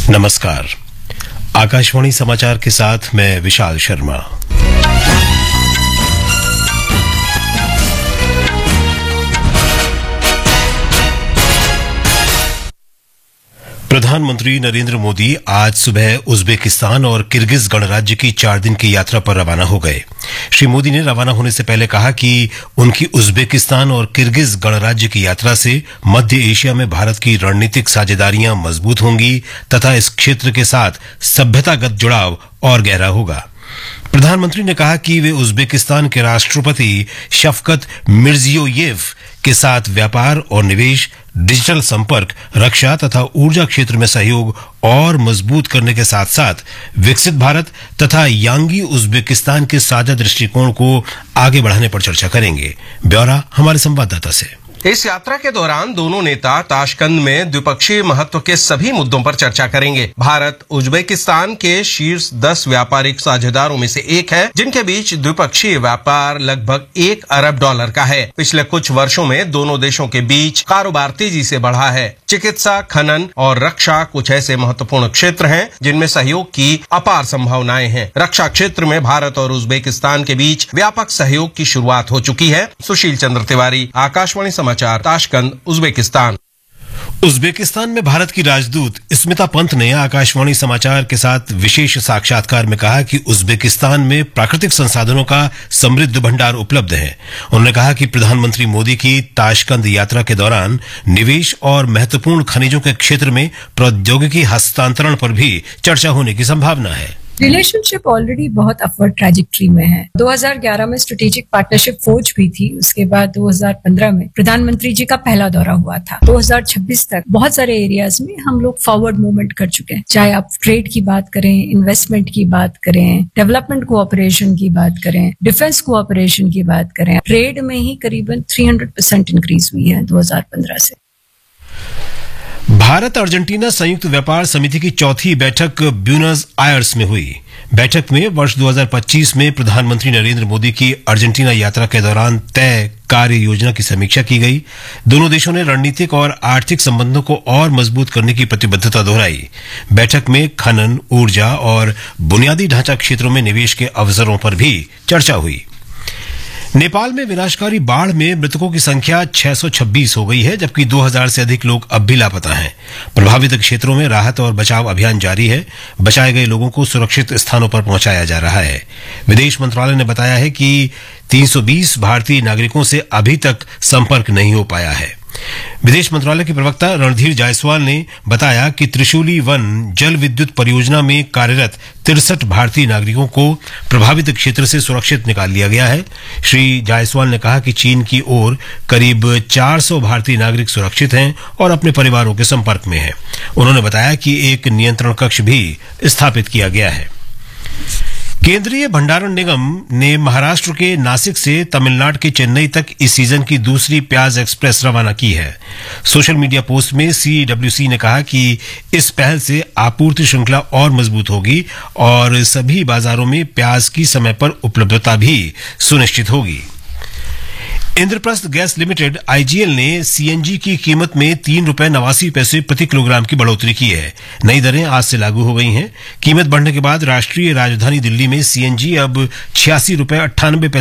नमस्कार। आकाशवाणी समाचार के साथ मैं विशाल शर्मा। प्रधानमंत्री नरेंद्र मोदी आज सुबह उज्बेकिस्तान और किर्गिज गणराज्य की 4 दिन की यात्रा पर रवाना हो गए। श्री मोदी ने रवाना होने से पहले कहा कि उनकी उज्बेकिस्तान और किर्गिज गणराज्य की यात्रा से मध्य एशिया में भारत की रणनीतिक साझेदारियां मजबूत होंगी तथा इस क्षेत्र के साथ सभ्यतागत जुड़ाव और गहरा होगा। प्रधानमंत्री ने कहा कि वे उज्बेकिस्तान के राष्ट्रपति शफकत मिर्जियोयेव के साथ व्यापार और निवेश, डिजिटल संपर्क, रक्षा तथा ऊर्जा क्षेत्र में सहयोग और मजबूत करने के साथ साथ विकसित भारत तथा यांगी उज्बेकिस्तान के साझा दृष्टिकोण को आगे बढ़ाने पर चर्चा करेंगे। ब्यौरा हमारे संवाददाता से। इस यात्रा के दौरान दोनों नेता ताशकंद में द्विपक्षीय महत्व के सभी मुद्दों पर चर्चा करेंगे। भारत उज्बेकिस्तान के शीर्ष 10 व्यापारिक साझेदारों में से एक है, जिनके बीच द्विपक्षीय व्यापार लगभग $1 अरब का है। पिछले कुछ वर्षों में दोनों देशों के बीच कारोबार तेजी से बढ़ा है। चिकित्सा, खनन और रक्षा कुछ ऐसे महत्वपूर्ण क्षेत्र हैं जिनमें सहयोग की अपार संभावनाएं हैं। रक्षा क्षेत्र में भारत और उज्बेकिस्तान के बीच व्यापक सहयोग की शुरुआत हो चुकी है। सुशील चंद्र तिवारी, आकाशवाणी समाचार, ताशकंद, उज्बेकिस्तान। उज्बेकिस्तान में भारत की राजदूत स्मिता पंत ने आकाशवाणी समाचार के साथ विशेष साक्षात्कार में कहा कि उज्बेकिस्तान में प्राकृतिक संसाधनों का समृद्ध भंडार उपलब्ध है। उन्होंने कहा कि प्रधानमंत्री मोदी की ताशकंद यात्रा के दौरान निवेश और महत्वपूर्ण खनिजों के क्षेत्र में प्रौद्योगिकी हस्तांतरण पर भी चर्चा होने की संभावना है। रिलेशनशिप ऑलरेडी बहुत अपवर्ड ट्रैजेक्टरी में है। 2011 में स्ट्रेटेजिक पार्टनरशिप फौज भी थी। उसके बाद 2015 में प्रधानमंत्री जी का पहला दौरा हुआ था। 2026 तक बहुत सारे एरियाज में हम लोग फॉरवर्ड मूवमेंट कर चुके हैं। चाहे आप ट्रेड की बात करें, इन्वेस्टमेंट की बात करें, डेवलपमेंट कोऑपरेशन की बात करें, डिफेंस कोऑपरेशन की बात करें, ट्रेड में ही करीबन 300% इंक्रीज हुई है 2015 से। भारत अर्जेंटीना संयुक्त व्यापार समिति की 4थी बैठक ब्यूनस आयर्स में हुई। बैठक में वर्ष 2025 में प्रधानमंत्री नरेंद्र मोदी की अर्जेंटीना यात्रा के दौरान तय कार्य योजना की समीक्षा की गई। दोनों देशों ने रणनीतिक और आर्थिक संबंधों को और मजबूत करने की प्रतिबद्धता दोहराई। बैठक में खनन, ऊर्जा और बुनियादी ढांचा क्षेत्रों में निवेश के अवसरों पर भी चर्चा हुई। नेपाल में विनाशकारी बाढ़ में मृतकों की संख्या 626 हो गई है, जबकि 2000 से अधिक लोग अब भी लापता हैं। प्रभावित क्षेत्रों में राहत और बचाव अभियान जारी है। बचाए गए लोगों को सुरक्षित स्थानों पर पहुंचाया जा रहा है। विदेश मंत्रालय ने बताया है कि 320 भारतीय नागरिकों से अभी तक संपर्क नहीं हो पाया है। विदेश मंत्रालय के प्रवक्ता रणधीर जायसवाल ने बताया कि त्रिशूली वन जल विद्युत परियोजना में कार्यरत 63 भारतीय नागरिकों को प्रभावित क्षेत्र से सुरक्षित निकाल लिया गया है। श्री जायसवाल ने कहा कि चीन की ओर करीब 400 भारतीय नागरिक सुरक्षित हैं और अपने परिवारों के संपर्क में हैं। उन्होंने बताया कि एक नियंत्रण कक्ष भी स्थापित किया गया है। केंद्रीय भंडारण निगम ने महाराष्ट्र के नासिक से तमिलनाडु के चेन्नई तक इस सीजन की दूसरी प्याज एक्सप्रेस रवाना की है। सोशल मीडिया पोस्ट में सीडब्ल्यूसी ने कहा कि इस पहल से आपूर्ति श्रृंखला और मजबूत होगी और सभी बाजारों में प्याज की समय पर उपलब्धता भी सुनिश्चित होगी। इंद्रप्रस्थ गैस लिमिटेड आईजीएल ने सीएनजी की कीमत में ₹3.89 प्रति किलोग्राम की बढ़ोतरी की है। नई दरें आज से लागू हो गई हैं। कीमत बढ़ने के बाद राष्ट्रीय राजधानी दिल्ली में सीएनजी अब ₹86.98